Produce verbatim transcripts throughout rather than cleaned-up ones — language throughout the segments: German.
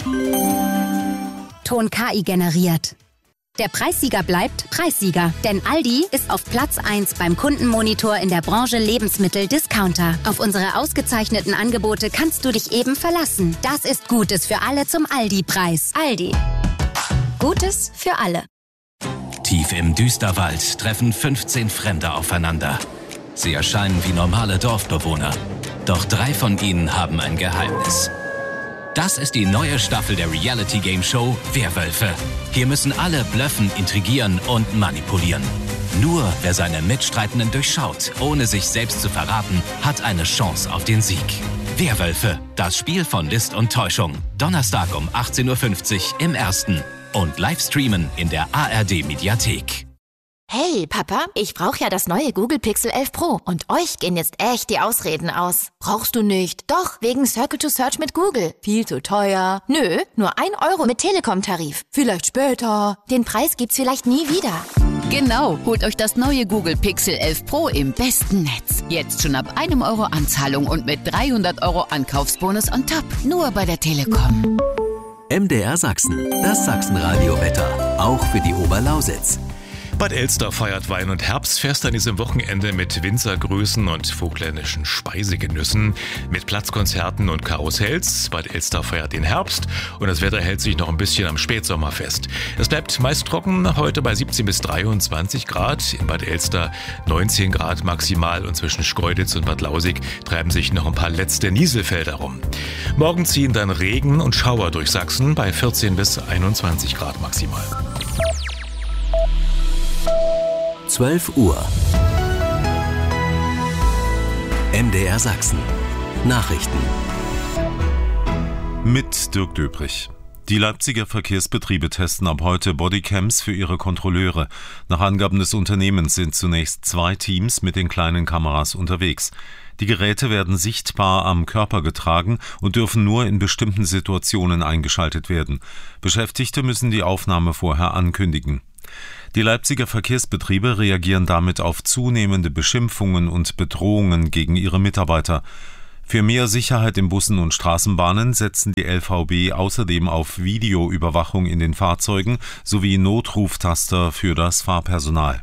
Ton K I generiert. Der Preissieger bleibt Preissieger, denn Aldi ist auf Platz eins beim Kundenmonitor in der Branche Lebensmittel-Discounter. Auf unsere ausgezeichneten Angebote kannst du dich eben verlassen. Das ist Gutes für alle zum Aldi-Preis. Aldi. Gutes für alle. Tief im Düsterwald treffen fünfzehn Fremde aufeinander. Sie erscheinen wie normale Dorfbewohner. Doch drei von ihnen haben ein Geheimnis. Das ist die neue Staffel der Reality-Game-Show Werwölfe. Hier müssen alle blöffen, intrigieren und manipulieren. Nur wer seine Mitstreitenden durchschaut, ohne sich selbst zu verraten, hat eine Chance auf den Sieg. Werwölfe, das Spiel von List und Täuschung. Donnerstag um achtzehn Uhr fünfzig im Ersten. Und live streamen in der A R D-Mediathek. Hey, Papa, ich brauche ja das neue Google Pixel elf Pro. Und euch gehen jetzt echt die Ausreden aus. Brauchst du nicht? Doch, wegen Circle to Search mit Google. Viel zu teuer. Nö, nur ein Euro mit Telekom-Tarif. Vielleicht später. Den Preis gibt's vielleicht nie wieder. Genau, holt euch das neue Google Pixel elf Pro im besten Netz. Jetzt schon ab einem Euro Anzahlung und mit dreihundert Euro Ankaufsbonus on top. Nur bei der Telekom. M D R Sachsen, das Sachsenradio-Wetter. Auch für die Oberlausitz. Bad Elster feiert Wein- und Herbstfest an diesem Wochenende mit Winzergrüßen und vogtländischen Speisegenüssen, mit Platzkonzerten und Karussells. Bad Elster feiert den Herbst und das Wetter hält sich noch ein bisschen am Spätsommer fest. Es bleibt meist trocken, heute bei siebzehn bis dreiundzwanzig Grad, in Bad Elster neunzehn Grad maximal und zwischen Schkeuditz und Bad Lausig treiben sich noch ein paar letzte Nieselfelder rum. Morgen ziehen dann Regen und Schauer durch Sachsen bei vierzehn bis einundzwanzig Grad maximal. zwölf Uhr. M D R Sachsen. Nachrichten. Mit Dirk Döbrich. Die Leipziger Verkehrsbetriebe testen ab heute Bodycams für ihre Kontrolleure. Nach Angaben des Unternehmens sind zunächst zwei Teams mit den kleinen Kameras unterwegs. Die Geräte werden sichtbar am Körper getragen und dürfen nur in bestimmten Situationen eingeschaltet werden. Beschäftigte müssen die Aufnahme vorher ankündigen. Die Leipziger Verkehrsbetriebe reagieren damit auf zunehmende Beschimpfungen und Bedrohungen gegen ihre Mitarbeiter. Für mehr Sicherheit in Bussen und Straßenbahnen setzen die L V B außerdem auf Videoüberwachung in den Fahrzeugen sowie Notruftaster für das Fahrpersonal.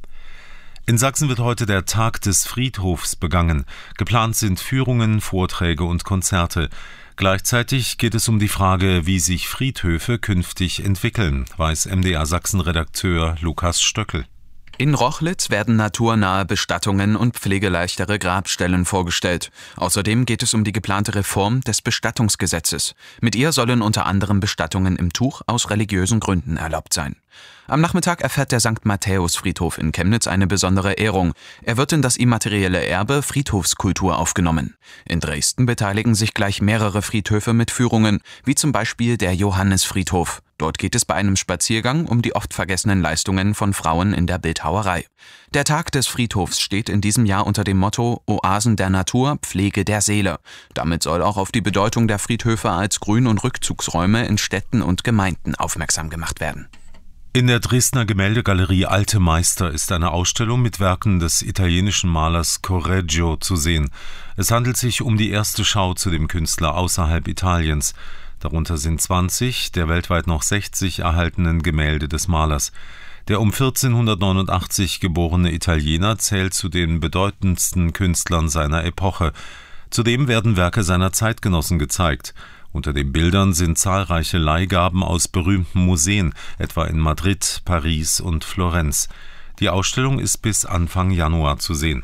In Sachsen wird heute der Tag des Friedhofs begangen. Geplant sind Führungen, Vorträge und Konzerte. Gleichzeitig geht es um die Frage, wie sich Friedhöfe künftig entwickeln, weiß M D R Sachsen-Redakteur Lukas Stöckel. In Rochlitz werden naturnahe Bestattungen und pflegeleichtere Grabstellen vorgestellt. Außerdem geht es um die geplante Reform des Bestattungsgesetzes. Mit ihr sollen unter anderem Bestattungen im Tuch aus religiösen Gründen erlaubt sein. Am Nachmittag erfährt der Sankt Matthäus-Friedhof in Chemnitz eine besondere Ehrung. Er wird in das immaterielle Erbe Friedhofskultur aufgenommen. In Dresden beteiligen sich gleich mehrere Friedhöfe mit Führungen, wie zum Beispiel der Johannisfriedhof. Dort geht es bei einem Spaziergang um die oft vergessenen Leistungen von Frauen in der Bildhauerei. Der Tag des Friedhofs steht in diesem Jahr unter dem Motto Oasen der Natur, Pflege der Seele. Damit soll auch auf die Bedeutung der Friedhöfe als Grün- und Rückzugsräume in Städten und Gemeinden aufmerksam gemacht werden. In der Dresdner Gemäldegalerie Alte Meister ist eine Ausstellung mit Werken des italienischen Malers Correggio zu sehen. Es handelt sich um die erste Schau zu dem Künstler außerhalb Italiens. Darunter sind zwanzig der weltweit noch sechzig erhaltenen Gemälde des Malers. Der um vierzehnhundertneunundachtzig geborene Italiener zählt zu den bedeutendsten Künstlern seiner Epoche. Zudem werden Werke seiner Zeitgenossen gezeigt. Unter den Bildern sind zahlreiche Leihgaben aus berühmten Museen, etwa in Madrid, Paris und Florenz. Die Ausstellung ist bis Anfang Januar zu sehen.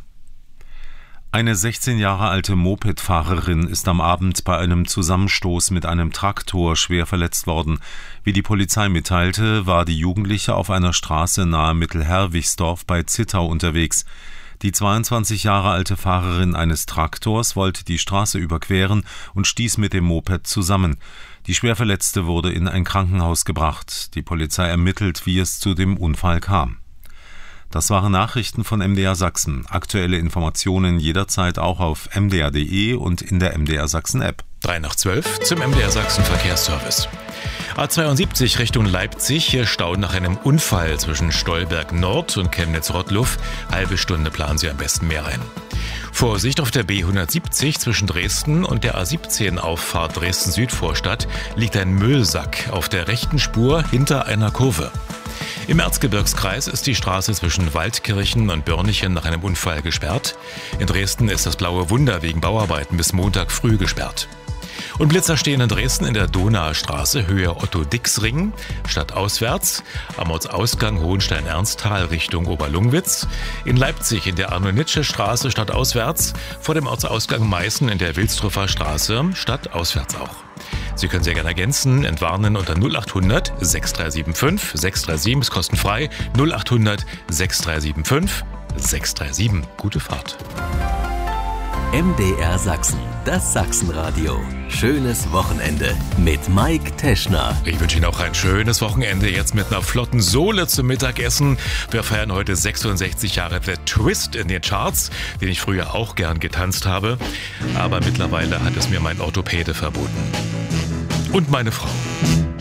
Eine sechzehn Jahre alte Mopedfahrerin ist am Abend bei einem Zusammenstoß mit einem Traktor schwer verletzt worden. Wie die Polizei mitteilte, war die Jugendliche auf einer Straße nahe Mittelherwigsdorf bei Zittau unterwegs. Die zweiundzwanzig Jahre alte Fahrerin eines Traktors wollte die Straße überqueren und stieß mit dem Moped zusammen. Die Schwerverletzte wurde in ein Krankenhaus gebracht. Die Polizei ermittelt, wie es zu dem Unfall kam. Das waren Nachrichten von M D R Sachsen. Aktuelle Informationen jederzeit auch auf m d r punkt d e und in der M D R Sachsen App. drei nach zwölf zum M D R Sachsen Verkehrsservice. A zweiundsiebzig Richtung Leipzig, hier Stau nach einem Unfall zwischen Stolberg Nord und Chemnitz-Rottluff. Halbe Stunde planen Sie am besten mehr ein. Vorsicht, auf der B hundertsiebzig zwischen Dresden und der A siebzehn Auffahrt Dresden-Südvorstadt liegt ein Müllsack auf der rechten Spur hinter einer Kurve. Im Erzgebirgskreis ist die Straße zwischen Waldkirchen und Börnichen nach einem Unfall gesperrt. In Dresden ist das Blaue Wunder wegen Bauarbeiten bis Montag früh gesperrt. Und Blitzer stehen in Dresden in der Donaustraße, Höhe Otto-Dix-Ring, stadtauswärts, am Ortsausgang Hohenstein-Ernsthal Richtung Oberlungwitz, in Leipzig in der Arno-Nitsche-Straße stadtauswärts, vor dem Ortsausgang Meißen in der Wilsdruffer Straße, stadtauswärts auch. Sie können sehr gerne ergänzen, entwarnen unter null acht hundert sechs drei sieben fünf sechs drei sieben, ist kostenfrei, null acht hundert sechs drei sieben fünf sechs drei sieben. Gute Fahrt. M D R Sachsen, das Sachsenradio. Schönes Wochenende mit Mike Teschner. Ich wünsche Ihnen auch ein schönes Wochenende jetzt mit einer flotten Sohle zum Mittagessen. Wir feiern heute sechsundsechzig Jahre The Twist in den Charts, den ich früher auch gern getanzt habe. Aber mittlerweile hat es mir mein Orthopäde verboten. Und meine Frau.